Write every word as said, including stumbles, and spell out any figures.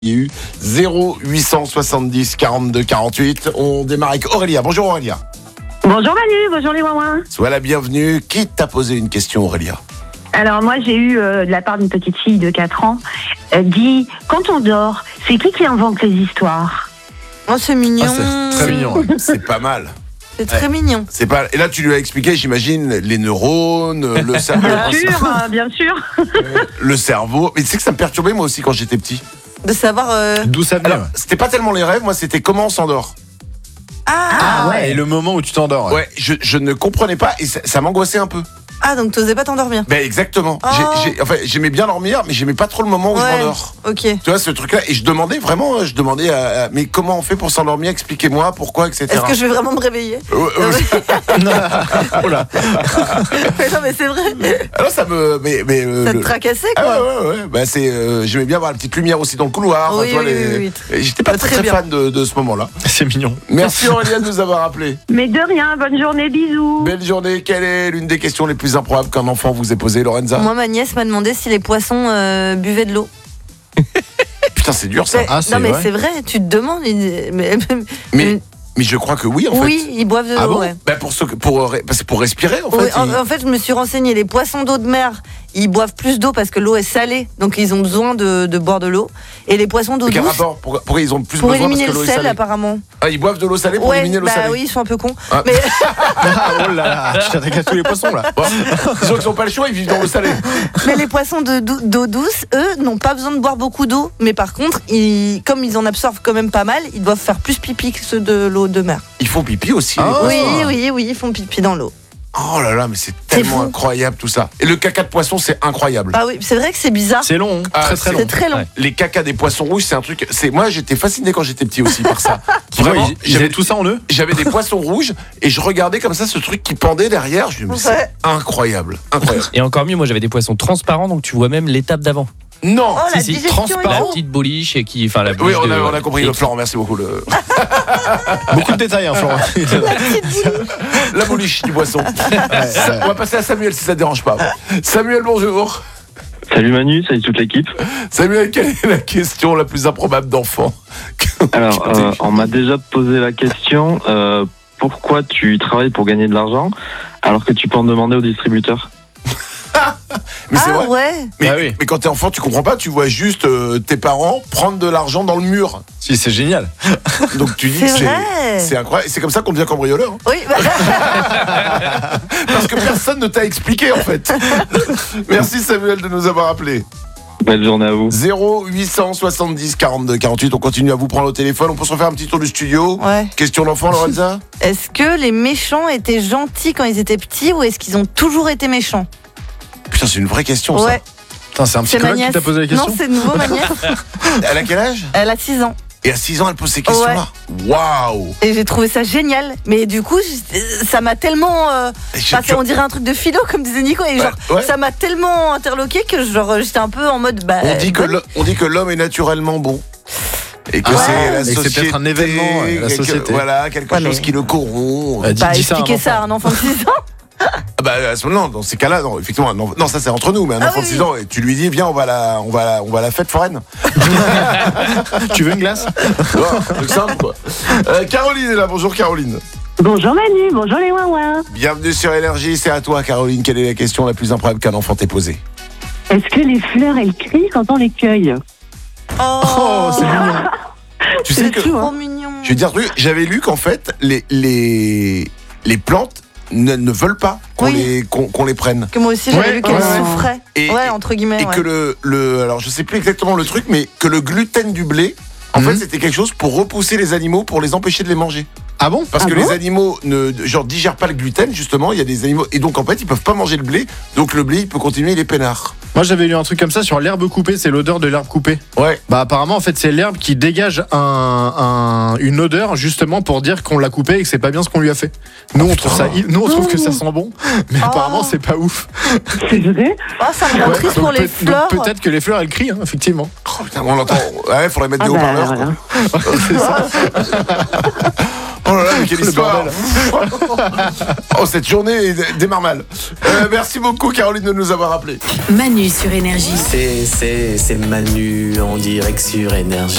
Il y a eu zéro huit cent soixante-dix quarante-deux quarante-huit. On démarre avec Aurélia. Bonjour Aurélia. Bonjour Manu, bonjour les Wouin. Sois la bienvenue. Qui t'a posé une question, Aurélia? Alors moi j'ai eu euh, de la part d'une petite fille de quatre ans, euh, dit quand on dort, c'est qui qui invente les histoires? Oh c'est mignon. Ah, c'est très mignon. Ouais. C'est pas mal. C'est très ouais. mignon. C'est pas. Et là tu lui as expliqué, j'imagine, les neurones, le cerveau. Bien sûr, euh, bien sûr. Le cerveau. Mais tu sais que ça me perturbait moi aussi quand j'étais petit. De savoir euh... d'où ça vient. Alors, c'était pas tellement les rêves, moi c'était comment on s'endort. Ah, ah ouais. Et le moment où tu t'endors. Ouais, ouais je, je ne comprenais pas et ça, ça m'angoissait un peu. Ah, donc t'osais pas t'endormir? Ben exactement. Oh. J'ai, j'ai, enfin, j'aimais bien dormir, mais j'aimais pas trop le moment où ouais. je m'endors. Ok. Tu vois ce truc-là, et je demandais vraiment, je demandais, à, à, mais comment on fait pour s'endormir? Expliquez-moi, pourquoi, et cetera. Est-ce que je vais vraiment me réveiller? euh, euh, Oh là. Mais non, mais c'est vrai. Alors ça me, mais, mais euh, ça te le... tracassait quoi? Ah ouais, ouais, ouais. Bah c'est, euh, j'aimais bien avoir la petite lumière aussi dans le couloir. Oui, tu vois, oui, les... oui, oui. J'étais pas Bah, très, très très bien. fan de, de ce moment-là. C'est mignon. Merci Aurélien de nous avoir appelé. Mais de rien, bonne journée, bisous. Belle journée. Quelle est l'une des questions les plus improbables qu'un enfant vous ait posée, Lorenza? Moi, ma nièce m'a demandé si les poissons euh, buvaient de l'eau. Putain, c'est dur ça. Mais, Ah, c'est non, mais vrai. c'est vrai, tu te demandes. Mais, mais, Mais, mais je crois que oui, en fait. oui, ils boivent de l'eau, Ah bon? ouais. Bah pour, ce, pour, parce que pour respirer, en fait. Oui, en, ils- en fait, je me suis renseignée. Les poissons d'eau de mer, ils boivent plus d'eau parce que l'eau est salée, donc ils ont besoin de, de boire de l'eau. Et les poissons d'eau Mais quel douce, rapport? Pourquoi, pourquoi ils ont plus pour besoin éliminer parce que le l'eau est sel, salée? apparemment. Ah, ils boivent de l'eau salée pour Ouais, éliminer l'eau bah salée. oui, ils sont un peu cons. Ah. Mais Ah, oh là là. Je t'attaque à tous les poissons là. Bon, ils n'ont pas le choix, ils vivent dans l'eau salée. Mais les poissons de dou- d'eau douce, eux, n'ont pas besoin de boire beaucoup d'eau. Mais par contre, ils, comme ils en absorbent quand même pas mal, ils doivent faire plus pipi que ceux de l'eau de mer. Ils font pipi aussi. les Ah. poissons. Oui, oui, oui, ils font pipi dans l'eau. Oh là là, mais c'est tellement fou. incroyable tout ça. Et le caca de poisson, c'est incroyable. Ah oui, c'est vrai que c'est bizarre. C'est long. Ah, Très très c'est long. C'est très long. Ouais. Les cacas des poissons rouges, c'est un truc. C'est moi, j'étais fasciné quand j'étais petit aussi par ça. Tu vois, Vraiment, ils, ils j'avais, avaient tout ça en eux. j'avais des poissons rouges et je regardais comme ça ce truc qui pendait derrière. Je me disais, mais Ouais. c'est incroyable, incroyable. Et encore mieux, moi j'avais des poissons transparents, donc tu vois même l'étape d'avant. Non. Oh, la Si, si, digestion est La trop. petite boliche et qui, enfin la Oui, bouliche on a, de- on a compris, et- Florent, merci beaucoup. Le... Beaucoup de détails, hein, Florent. La bouliche du poisson. Ça, on va passer à Samuel si ça ne dérange pas. Samuel, bonjour. Salut Manu, salut toute l'équipe. Samuel, quelle est la question la plus improbable d'enfant? Alors, euh, on m'a déjà posé la question, euh, pourquoi tu travailles pour gagner de l'argent alors que tu peux en demander au distributeur? Mais c'est Ah vrai. ouais. Mais, Ah oui. mais quand t'es enfant, tu comprends pas, tu vois juste euh, tes parents prendre de l'argent dans le mur. Si, c'est génial. Donc tu dis C'est que c'est, vrai. c'est incroyable. Et c'est comme ça qu'on devient cambrioleur. hein. Oui, bah, Parce que personne ne t'a expliqué en fait. Merci Samuel de nous avoir appelé. Belle journée à vous. zéro huit cent soixante-dix quarante-deux quarante-huit. On continue à vous prendre au téléphone. On peut se refaire un petit tour du studio. ouais. Question d'enfant, Lorenza? Est-ce que les méchants étaient gentils quand ils étaient petits ou est-ce qu'ils ont toujours été méchants? Putain, c'est une vraie question ça. Ouais, Putain, c'est un c'est ma psychologue qui nièce. t'a posé la question. Non, c'est nouveau ma nièce. Elle a quel âge? Elle a six ans. Et à six ans, elle pose ces questions-là. Waouh! Et j'ai trouvé ça génial. Mais du coup, je- ça m'a tellement. euh, Et je- enfin, c'est- on dirait un truc de philo, comme disait Nico. Et genre, Ouais, ouais. ça m'a tellement interloqué que genre, j'étais un peu en mode. Bah, On dit, que bonne. l'ho- on dit que l'homme est naturellement bon. Et que Ah, c'est la et que c'est société. peut-être un événement, ouais, la quelque- société. Voilà, quelque Ouais, chose mais- qui le corrompt. Euh, dis- Bah, dis ça à un expliquer ça à enfant. un enfant de six ans. Ah bah, à ce moment-là, dans ces cas-là, non, effectivement, non, non, ça c'est entre nous, mais un Ah enfant oui, de six oui. ans, et tu lui dis, viens, on va à la, on va à la, on va à la fête foraine. Tu veux une glace? Ouais, un truc simple, quoi. Euh, Caroline est là, bonjour Caroline. Bonjour Manu, bonjour les Wouin. Bienvenue sur Énergie, c'est à toi Caroline. Quelle est la question la plus improbable qu'un enfant t'ait posée? Est-ce que les fleurs elles crient quand on les cueille? Oh, Oh, c'est mignon. Tu sais c'est que, trop mignon. je vais te dire un truc, j'avais lu qu'en fait, les, les, les plantes ne, ne veulent pas qu'on Oui. les, qu'on, qu'on les prenne. Que moi aussi, j'avais Ouais, vu qu'elle ouais, ouais. souffrait. Et- ouais, entre guillemets. Et ouais. que le, le, alors je sais plus exactement le truc, mais que le gluten du blé, en Mhm. fait, c'était quelque chose pour repousser les animaux, pour les empêcher de les manger. Ah bon? Parce Ah que bon les animaux ne, genre, digèrent pas le gluten, justement, il y a des animaux, et donc en fait, ils peuvent pas manger le blé, donc le blé, il peut continuer, il est peinard. Moi, j'avais lu un truc comme ça sur l'herbe coupée. C'est l'odeur de l'herbe coupée. Ouais. Bah, apparemment, en fait, c'est l'herbe qui dégage un, un- une odeur justement pour dire qu'on l'a coupé et que c'est pas bien ce qu'on lui a fait. Nous, on trouve ça, nous, on trouve que ça sent bon, mais Oh. apparemment, c'est pas ouf. C'est vrai? Oh, ça me rend Ouais, triste donc pour les peut- donc fleurs. peut-être que les fleurs, elles crient, hein, effectivement. Oh putain, on l'entend. Ouais, faudrait mettre Ah des bah, haut-parleurs. voilà. quoi. C'est ça. Oh là là, quelle Le histoire. bordel. Oh, cette journée démarre mal. Euh, merci beaucoup, Caroline, de nous avoir appelés. Manu sur Énergie. C'est, c'est, c'est Manu en direct sur Énergie.